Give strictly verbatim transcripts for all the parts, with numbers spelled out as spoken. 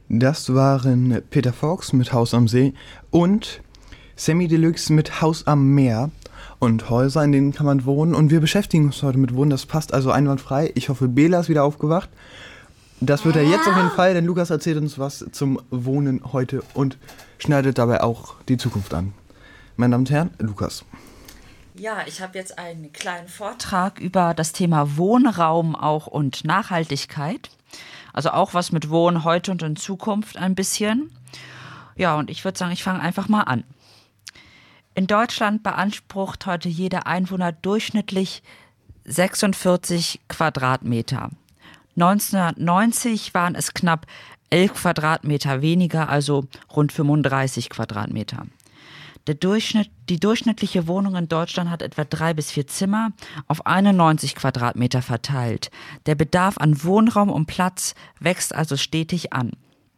Das waren Peter Fox mit Haus am See und Samy Deluxe mit Haus am Meer. Und Häuser, in denen kann man wohnen. Und wir beschäftigen uns heute mit Wohnen. Das passt also einwandfrei. Ich hoffe, Bela ist wieder aufgewacht. Das wird er jetzt auf jeden Fall, denn Lukas erzählt uns was zum Wohnen heute und schneidet dabei auch die Zukunft an. Meine Damen und Herren, Lukas. Ja, ich habe jetzt einen kleinen Vortrag über das Thema Wohnraum auch und Nachhaltigkeit. Also auch was mit Wohnen heute und in Zukunft ein bisschen. Ja, und ich würde sagen, ich fange einfach mal an. In Deutschland beansprucht heute jeder Einwohner durchschnittlich sechsundvierzig Quadratmeter. neunzehnhundertneunzig waren es knapp elf Quadratmeter weniger, also rund fünfunddreißig Quadratmeter. Der Durchschnitt, die durchschnittliche Wohnung in Deutschland hat etwa drei bis vier Zimmer auf einundneunzig Quadratmeter verteilt. Der Bedarf an Wohnraum und Platz wächst also stetig an.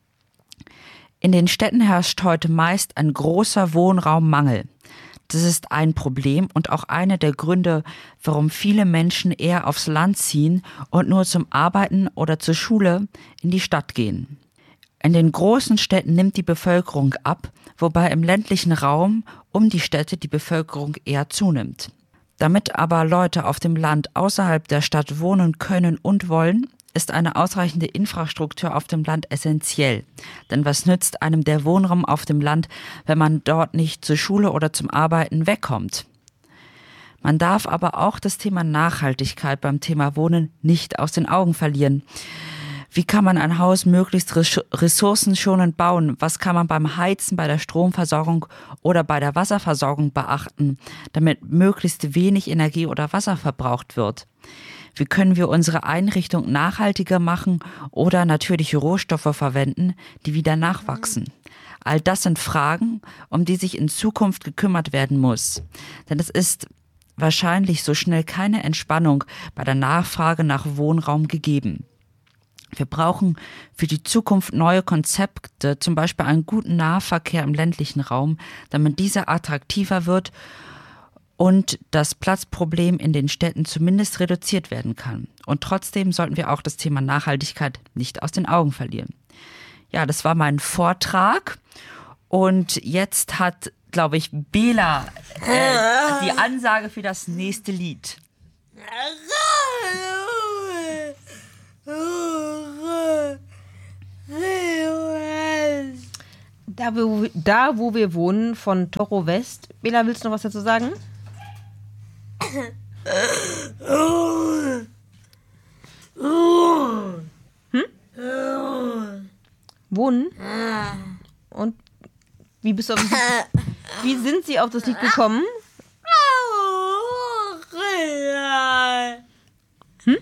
In den Städten herrscht heute meist ein großer Wohnraummangel. Das ist ein Problem und auch einer der Gründe, warum viele Menschen eher aufs Land ziehen und nur zum Arbeiten oder zur Schule in die Stadt gehen. In den großen Städten nimmt die Bevölkerung ab, wobei im ländlichen Raum um die Städte die Bevölkerung eher zunimmt. Damit aber Leute auf dem Land außerhalb der Stadt wohnen können und wollen, ist eine ausreichende Infrastruktur auf dem Land essentiell. Denn was nützt einem der Wohnraum auf dem Land, wenn man dort nicht zur Schule oder zum Arbeiten wegkommt? Man darf aber auch das Thema Nachhaltigkeit beim Thema Wohnen nicht aus den Augen verlieren. Wie kann man ein Haus möglichst ressourcenschonend bauen? Was kann man beim Heizen, bei der Stromversorgung oder bei der Wasserversorgung beachten, damit möglichst wenig Energie oder Wasser verbraucht wird? Wie können wir unsere Einrichtung nachhaltiger machen oder natürliche Rohstoffe verwenden, die wieder nachwachsen? All das sind Fragen, um die sich in Zukunft gekümmert werden muss. Denn es ist wahrscheinlich so schnell keine Entspannung bei der Nachfrage nach Wohnraum gegeben. Wir brauchen für die Zukunft neue Konzepte, zum Beispiel einen guten Nahverkehr im ländlichen Raum, damit dieser attraktiver wird und das Platzproblem in den Städten zumindest reduziert werden kann. Und trotzdem sollten wir auch das Thema Nachhaltigkeit nicht aus den Augen verlieren. Ja, das war mein Vortrag. Und jetzt hat, glaube ich, Bela äh, die Ansage für das nächste Lied. Da wo, da, wo wir wohnen, von Toro West. Bela, willst du noch was dazu sagen? Hm? Wohnen? Und wie bist du auf das Lied, wie sind sie auf das Lied gekommen? Hm?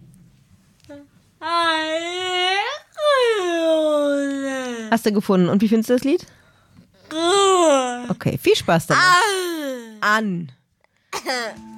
Hast du gefunden. Und wie findest du das Lied? Okay, viel Spaß damit. An.